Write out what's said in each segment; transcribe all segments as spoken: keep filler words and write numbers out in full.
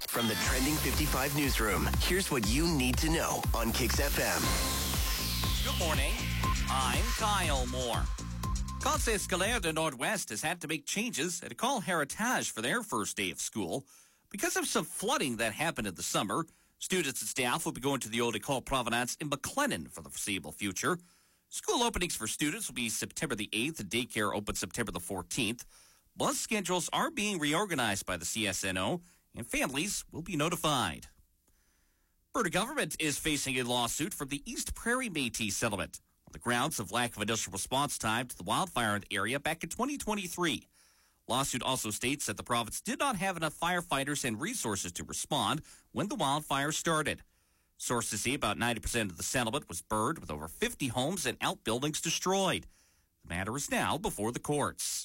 From the Trending fifty-five newsroom, here's what you need to know on Kix F M. Good morning. I'm Kyle Moore. Conseil Scolaire de Nord-Ouest has had to make changes at École Héritage for their first day of school. Because of some flooding that happened in the summer, students and staff will be going to the old École Provenance in McLennan for the foreseeable future. School openings for students will be September the eighth, and daycare opens September the fourteenth. Bus schedules are being reorganized by the C S N O, and families will be notified. Alberta government is facing a lawsuit from the East Prairie Métis settlement on the grounds of lack of initial response time to the wildfire in the area back in twenty twenty-three. Lawsuit also states that the province did not have enough firefighters and resources to respond when the wildfire started. Sources say about ninety percent of the settlement was burned, with over fifty homes and outbuildings destroyed. The matter is now before the courts.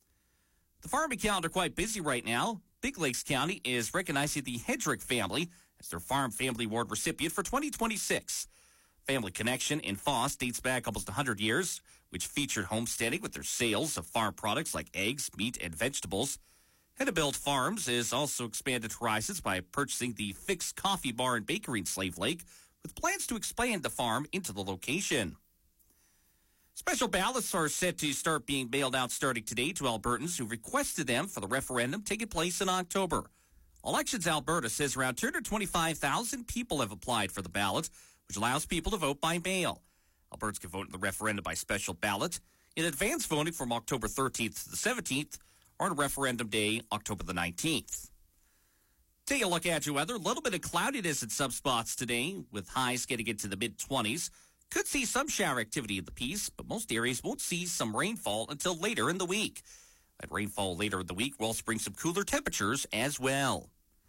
The farming calendar quite busy right now. Big Lakes County is recognizing the Hedrick family as their Farm Family Award recipient for twenty twenty-six. Family Connection in Foss dates back almost one hundred years, which featured homesteading with their sales of farm products like eggs, meat, and vegetables. Hennebilt Farms is also expanded horizons by purchasing the Fix Coffee Bar and Bakery in Slave Lake, with plans to expand the farm into the location. Special ballots are set to start being mailed out starting today to Albertans who requested them for the referendum taking place in October. Elections Alberta says around two hundred twenty-five thousand people have applied for the ballot, which allows people to vote by mail. Albertans can vote in the referendum by special ballot, in advance voting from October thirteenth to the seventeenth, or on referendum day, October the nineteenth. Take a look at your weather. A little bit of cloudiness in some spots today, with highs getting into the mid-twenties. Could see some shower activity in the piece, but most areas won't see some rainfall until later in the week. That rainfall later in the week will also bring some cooler temperatures as well.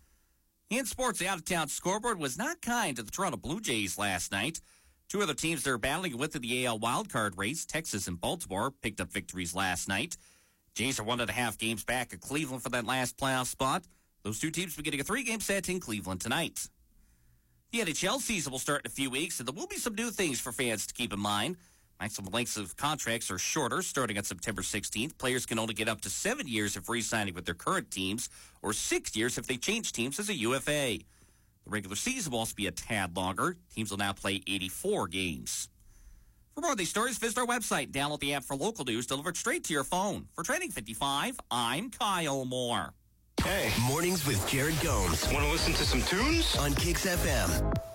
In sports, the out-of-town scoreboard was not kind to the Toronto Blue Jays last night. Two other teams they're battling with in the A L wildcard race, Texas and Baltimore, picked up victories last night. Jays are one and a half games back at Cleveland for that last playoff spot. Those two teams will be getting a three-game set in Cleveland tonight. The N H L season will start in a few weeks, and there will be some new things for fans to keep in mind. Maximum lengths of contracts are shorter, starting on September sixteenth. Players can only get up to seven years if re-signing with their current teams, or six years if they change teams as a U F A. The regular season will also be a tad longer. Teams will now play eighty-four games. For more of these stories, visit our website and download the app for local news delivered straight to your phone. For Trending fifty-five, I'm Kyle Moore. Hey. Mornings with Jared Gomes. Want to listen to some tunes? On Kix F M.